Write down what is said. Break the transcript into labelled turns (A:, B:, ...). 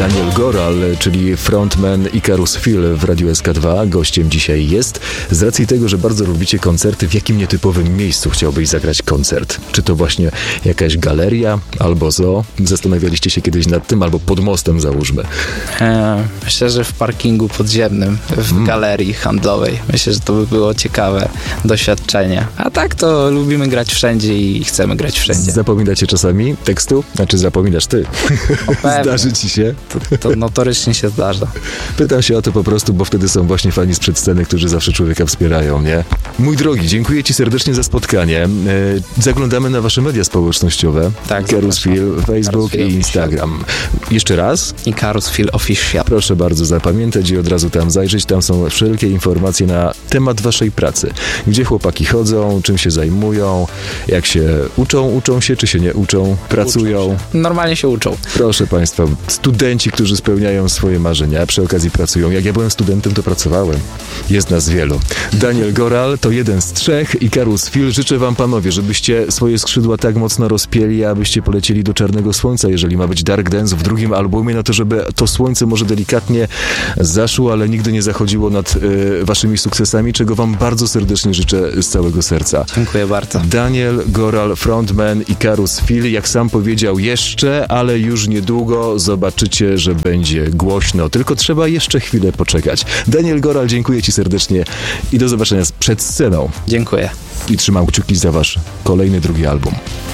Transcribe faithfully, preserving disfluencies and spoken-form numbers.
A: Daniel Goral, czyli frontman Icarus Phil w Radiu S K dwa. Gościem dzisiaj jest. Z racji tego, że bardzo lubicie koncerty, w jakim nietypowym miejscu chciałbyś zagrać koncert? Czy to właśnie jakaś galeria albo zoo? Zastanawialiście się kiedyś nad tym? Albo pod mostem, załóżmy.
B: E, myślę, że w parkingu podziemnym, w mm. galerii handlowej. Myślę, że to by było ciekawe doświadczenie. A tak to lubimy grać wszędzie i chcemy grać wszędzie.
A: Zapominacie czasami tekstu? Znaczy zapominasz ty. Zdarzy ci się?
B: To, to notorycznie się zdarza.
A: Pytam się o to po prostu, bo wtedy są właśnie fani sprzed sceny, którzy zawsze człowieka wspierają, nie? Mój drogi, dziękuję ci serdecznie za spotkanie. Zaglądamy na wasze media społecznościowe.
B: Tak,
A: Icarus Phil, Facebook
B: Phil
A: i Instagram. Jeszcze raz?
B: Icarus Phil Official.
A: Proszę bardzo zapamiętać i od razu tam zajrzeć. Tam są wszelkie informacje na temat waszej pracy. Gdzie chłopaki chodzą, czym się zajmują, jak się uczą, uczą się, czy się nie uczą, pracują.
B: Uczą się. Normalnie się uczą.
A: Proszę państwa, studenci, którzy spełniają swoje marzenia, a przy okazji pracują. Jak ja byłem studentem, to pracowałem. Jest nas wielu. Daniel Goral to jeden z trzech. Icarus Phil. Życzę wam, panowie, żebyście swoje skrzydła tak mocno rozpięli, abyście polecieli do czarnego słońca, jeżeli ma być Dark Dance w drugim albumie, no to żeby to słońce może delikatnie zaszło, ale nigdy nie zachodziło nad y, waszymi sukcesami, czego wam bardzo serdecznie życzę z całego serca.
B: Dziękuję bardzo.
A: Daniel Goral, frontman Icarus Phil. Jak sam powiedział, jeszcze, ale już niedługo zobaczycie, że będzie głośno. Tylko trzeba jeszcze chwilę poczekać. Daniel Goral, dziękuję ci serdecznie i do zobaczenia przed sceną.
B: Dziękuję.
A: I trzymam kciuki za wasz kolejny, drugi album.